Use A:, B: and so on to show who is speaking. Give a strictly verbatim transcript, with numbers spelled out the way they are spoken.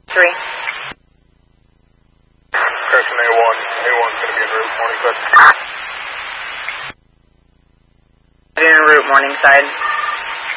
A: Three.
B: Correction, A one. A one's going to be en route, Morningside.
A: En route, Morningside.